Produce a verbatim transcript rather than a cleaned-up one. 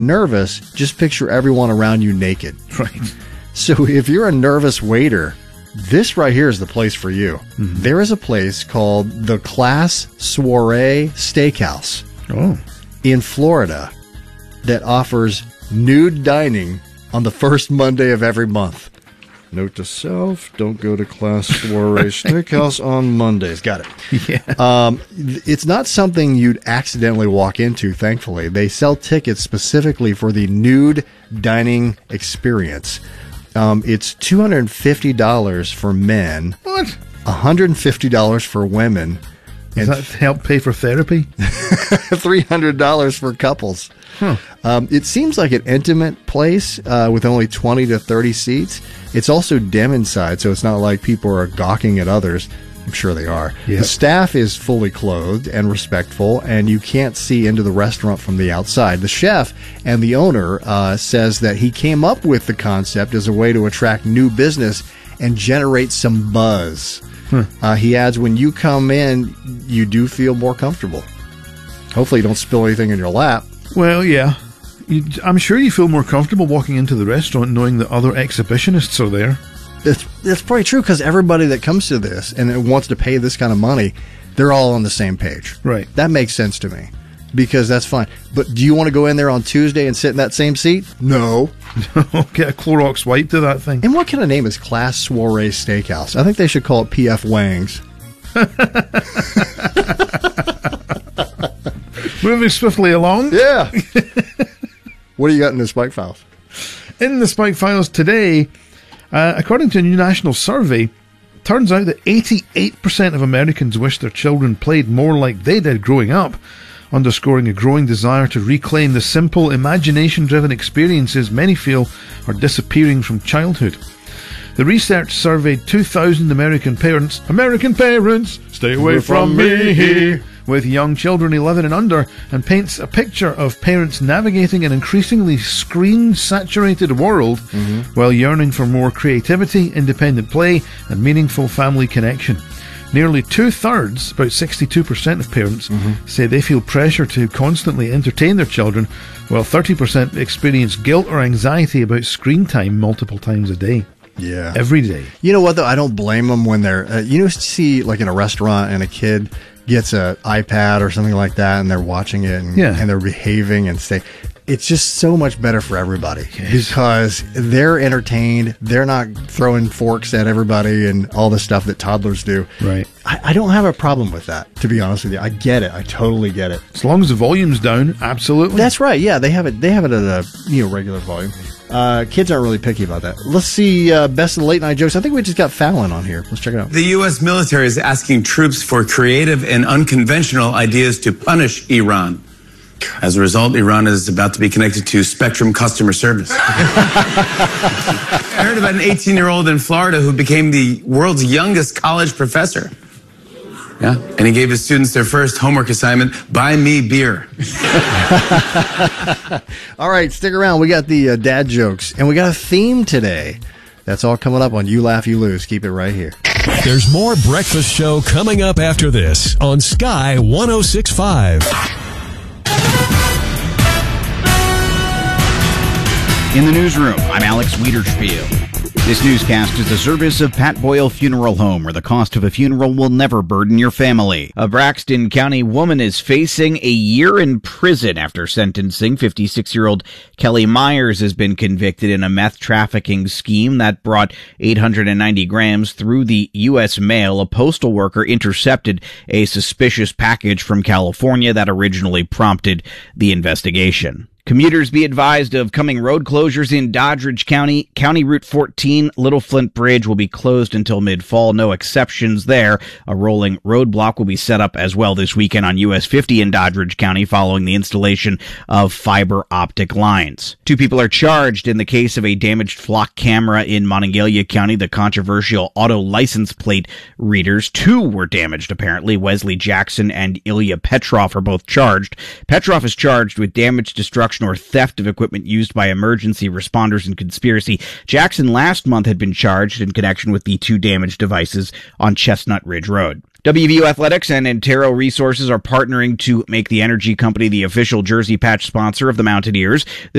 nervous, just picture everyone around you naked. Right. So if you're a nervous waiter, this right here is the place for you. Mm-hmm. There is a place called the Class Soiree Steakhouse oh. in Florida that offers nude dining on the first Monday of every month. Note to self, don't go to Class Soiree Steakhouse on Mondays. Got it. Yeah. Um, it's not something you'd accidentally walk into, thankfully. They sell tickets specifically for the nude dining experience. Um, it's two hundred fifty dollars for men. What? one hundred fifty dollars for women. Does that help pay for therapy? three hundred dollars for couples. Huh. Um, it seems like an intimate place uh, with only twenty to thirty seats. It's also dim inside, so it's not like people are gawking at others. I'm sure they are. Yep. The staff is fully clothed and respectful, and you can't see into the restaurant from the outside. The chef and the owner uh, says that he came up with the concept as a way to attract new business and generate some buzz. Huh. Uh, he adds, when you come in, you do feel more comfortable. Hopefully you don't spill anything in your lap. Well, yeah. You, I'm sure you feel more comfortable walking into the restaurant knowing that other exhibitionists are there. That's, that's probably true, because everybody that comes to this and wants to pay this kind of money, they're all on the same page. Right. That makes sense to me, because that's fine. But do you want to go in there on Tuesday and sit in that same seat? No. Get a Clorox wipe to that thing. And what kind of name is Class Soiree Steakhouse? I think they should call it P F Wangs. Moving swiftly along. Yeah. What do you got in the Spike Files? In the Spike Files today, uh, according to a new national survey, turns out that eighty-eight percent of Americans wish their children played more like they did growing up, underscoring a growing desire to reclaim the simple, imagination-driven experiences many feel are disappearing from childhood. The research surveyed two thousand American parents, American parents, stay away from me, with young children eleven and under, and paints a picture of parents navigating an increasingly screen-saturated world mm-hmm. while yearning for more creativity, independent play, and meaningful family connection. Nearly two-thirds, about sixty-two percent of parents, mm-hmm. say they feel pressure to constantly entertain their children, while thirty percent experience guilt or anxiety about screen time multiple times a day. Yeah. Every day. You know what, though? I don't blame them when they're... Uh, you know, see, like in a restaurant and a kid gets an iPad or something like that and they're watching it and, yeah. and they're behaving and stay... It's just so much better for everybody, yes. because they're entertained. They're not throwing forks at everybody and all the stuff that toddlers do. Right. I, I don't have a problem with that, to be honest with you. I get it. I totally get it. As long as the volume's down, absolutely. That's right. Yeah, they have it. They have it at a you know regular volume. Uh, kids aren't really picky about that. Let's see. Uh, best of the late night jokes. I think we just got Fallon on here. Let's check it out. The U S military is asking troops for creative and unconventional ideas to punish Iran. As a result, Iran is about to be connected to Spectrum customer service. I heard about an eighteen-year-old in Florida who became the world's youngest college professor. Yeah, and he gave his students their first homework assignment, buy me beer. All right, stick around. We got the uh, dad jokes, and we got a theme today. That's all coming up on You Laugh, You Lose. Keep it right here. There's more Breakfast Show coming up after this on Sky one oh six point five. In the newsroom, I'm Alex Wiederspiel. This newscast is a service of Pat Boyle Funeral Home, where the cost of a funeral will never burden your family. A Braxton County woman is facing a year in prison after sentencing. fifty-six-year-old Kelly Myers has been convicted in a meth trafficking scheme that brought eight hundred ninety grams through the U S mail. A postal worker intercepted a suspicious package from California that originally prompted the investigation. Commuters be advised of coming road closures in Doddridge County. County Route fourteen, Little Flint Bridge will be closed until mid-fall. No exceptions there. A rolling roadblock will be set up as well this weekend on U S fifty in Doddridge County following the installation of fiber optic lines. Two people are charged in the case of a damaged flock camera in Monongalia County. The controversial auto license plate readers, two were damaged apparently. Wesley Jackson and Ilya Petrov are both charged. Petrov is charged with damage, destruction, or theft of equipment used by emergency responders and conspiracy. Jackson last month had been charged in connection with the two damaged devices on Chestnut Ridge Road. W V U Athletics and Antero Resources are partnering to make the energy company the official jersey patch sponsor of the Mountaineers. This